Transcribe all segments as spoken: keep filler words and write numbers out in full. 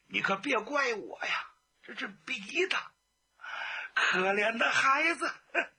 你可别怪我呀，这是逼的，可怜的孩子。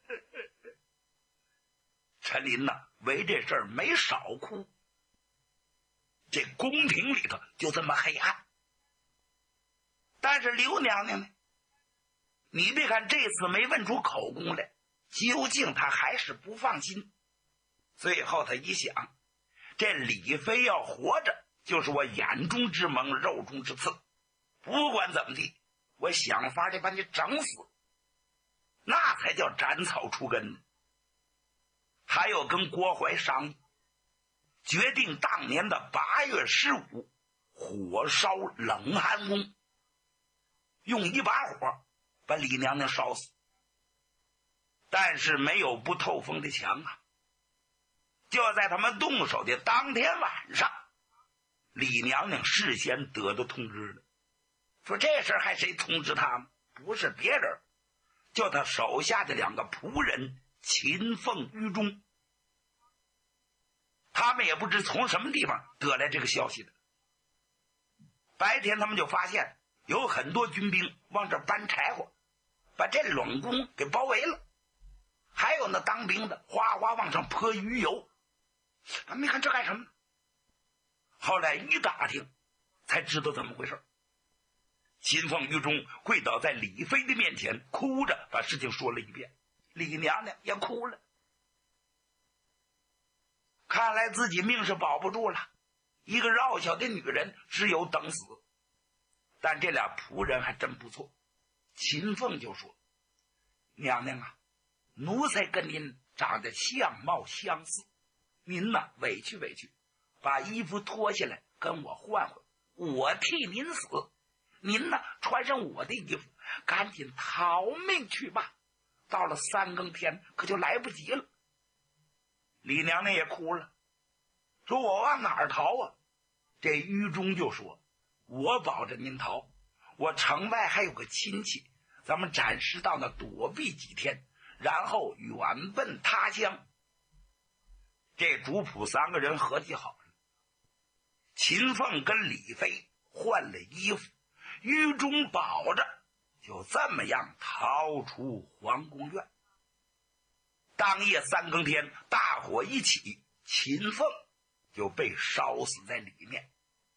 陈琳呢，为这事儿没少哭。这宫廷里头就这么黑暗。但是刘娘娘呢，你别看这次没问出口供来，究竟她还是不放心。最后她一想，这李妃要活着，就是我眼中之盟，肉中之刺。不管怎么地，我想法得把你整死，那才叫斩草除根呢。还有跟郭槐商议，决定当年的八月十五火烧冷寒宫，用一把火把李娘娘烧死。但是没有不透风的墙啊！就在他们动手的当天晚上，李娘娘事先得到通知了，说这事儿还谁通知他们？不是别人，就他手下的两个仆人秦凤、于中。他们也不知从什么地方得来这个消息的。白天他们就发现有很多军兵往这搬柴火，把这冷宫给包围了。还有那当兵的哗哗往上泼鱼油，他们一看这干什么？后来一打听才知道怎么回事。秦凤、于中跪倒在李妃的面前，哭着把事情说了一遍。李娘娘也哭了，看来自己命是保不住了，一个弱小的女人只有等死。但这俩仆人还真不错。秦凤就说，娘娘啊，奴才跟您长得相貌相似，您呢委屈委屈，把衣服脱下来跟我换换，我替您死，您呢穿上我的衣服，赶紧逃命去吧。到了三更天可就来不及了。李娘娘也哭了，说我往哪儿逃啊？这于中就说，我保着您逃，我城外还有个亲戚，咱们暂时到那躲避几天，然后远奔他乡。这主仆三个人合计好了，秦凤跟李妃换了衣服，于中保着，就这么样逃出皇宫院。当夜三更天，大火一起，秦凤就被烧死在里面。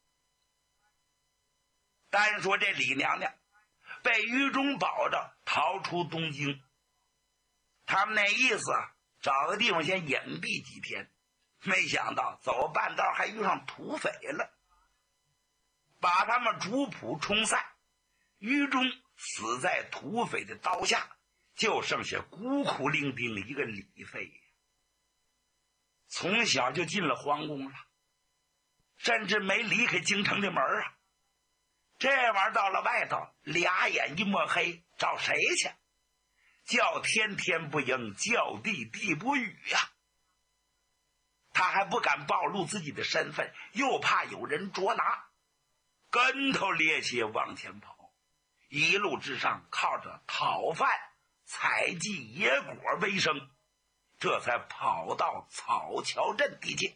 单说这李娘娘被于中保着逃出东京，他们那意思啊，找个地方先隐蔽几天，没想到走半道还遇上土匪了，把他们主仆冲散，于中死在土匪的刀下，就剩下孤苦伶仃的一个李妃。从小就进了皇宫了，甚至没离开京城的门啊。这玩意儿到了外头，俩眼一抹黑，找谁去？叫天天不应，叫地地不语呀。他还不敢暴露自己的身份，又怕有人捉拿，跟头趔趄往前跑，一路之上靠着讨饭采集野果为生，这才跑到草桥镇地界。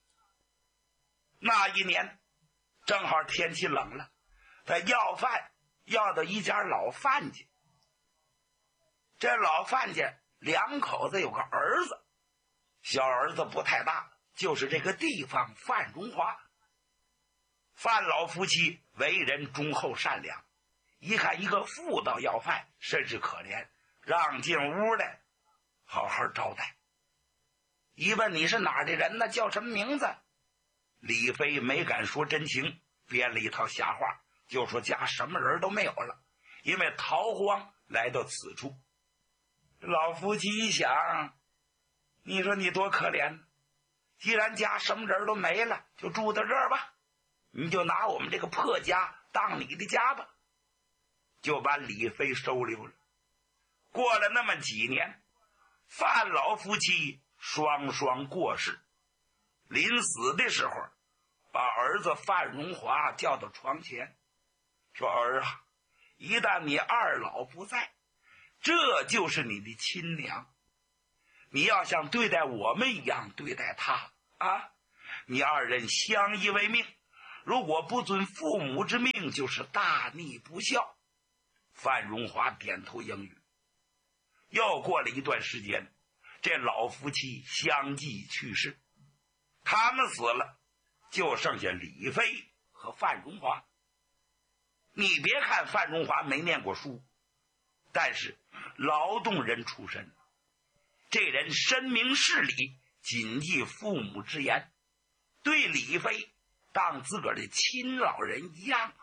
那一年正好天气冷了，他要饭要到一家老范家。这老范家两口子有个儿子，小儿子不太大，就是这个地方范荣华。范老夫妻为人忠厚善良，一看一个妇道要饭，甚是可怜，让进屋来好好招待。一问你是哪儿的人呢，叫什么名字？李妃没敢说真情，编了一套瞎话，就说家什么人都没有了，因为逃荒来到此处。老夫妻一想，你说你多可怜，既然家什么人都没了，就住到这儿吧，你就拿我们这个破家当你的家吧，就把李妃收留了。过了那么几年，范老夫妻双双过世，临死的时候把儿子范荣华叫到床前，说儿啊，一旦你二老不在，这就是你的亲娘，你要像对待我们一样对待她啊！你二人相依为命， 如果不遵父母之命，就是大逆不孝。范荣华点头应允。又过了一段时间，这老夫妻相继去世，他们死了，就剩下李飞和范荣华。你别看范荣华没念过书，但是劳动人出身，这人深明事理，谨记父母之言，对李飞当自个儿的亲老人一样。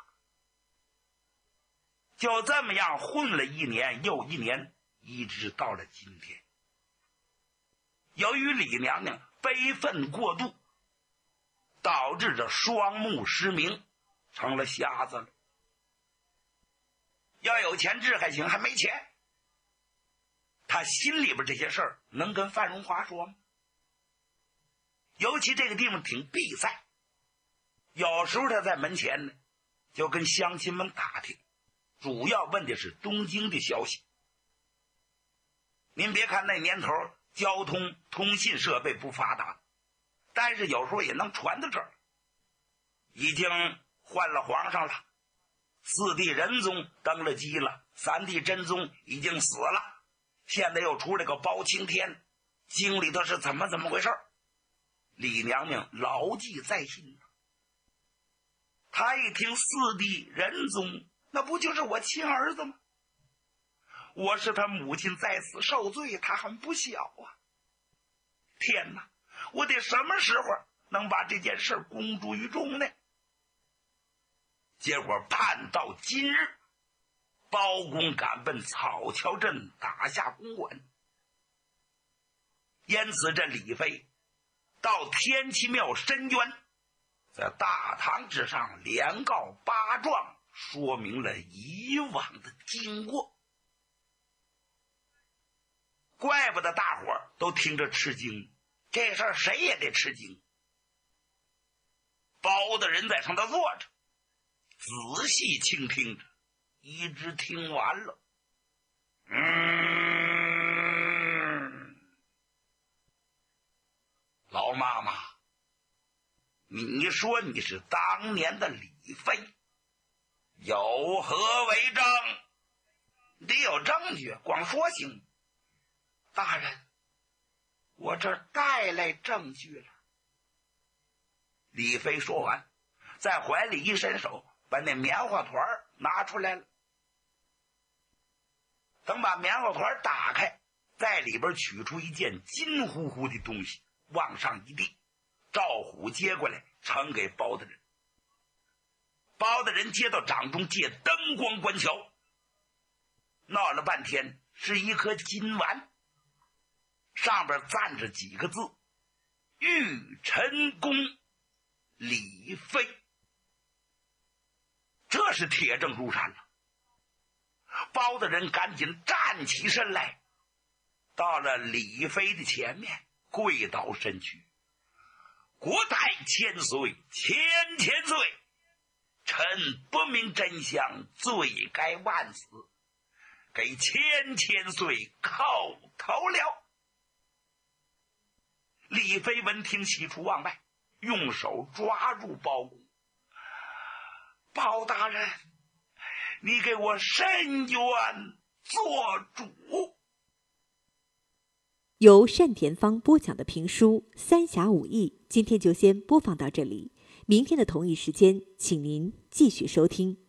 就这么样混了一年又一年，一直到了今天。由于李娘娘悲愤过度，导致这双目失明，成了瞎子了。要有钱治还行，还没钱。他心里边这些事儿能跟范荣华说吗？尤其这个地方挺闭塞，有时候他在门前呢，就跟乡亲们打听，主要问的是东京的消息。您别看那年头交通通信设备不发达，但是有时候也能传到这儿。已经换了皇上了，四弟仁宗登了基了，三弟真宗已经死了，现在又出来个包青天，经里头是怎么怎么回事？李娘娘牢记在心。她一听四弟仁宗，那不就是我亲儿子吗？我是他母亲在此受罪，他还不小啊！天哪，我得什么时候能把这件事公诸于众呢？结果盼到今日，包公赶奔草桥镇打下公馆，因此这李飞到天齐庙申冤，在大堂之上连告八状，说明了以往的经过。怪不得大伙儿都听着吃惊，这事儿谁也得吃惊。包大人在上头坐着，仔细倾听着，一直听完了。嗯，老妈妈，你说你是当年的李飞，有何为证？得有证据，光说行。大人，我这儿带来证据了。李飞说完，在怀里一伸手，把那棉花团拿出来了。等把棉花团打开，在里边取出一件金乎乎的东西，往上一递，赵虎接过来呈给包大人。包大人接到掌中，借灯光观瞧，闹了半天是一颗金丸，上边站着几个字：玉琛公李飞。这是铁证如山了。包大人赶紧站起身来，到了李飞的前面，跪倒身躯：国代千岁，千千岁，臣不明真相，罪该万死，给千千岁叩头了。李飞闻听，喜出望外，用手抓住包公：包大人，你给我伸冤做主。 由单田芳播讲的评书《三侠五义》，今天就先播放到这里。明天的同一时间，请您继续收听。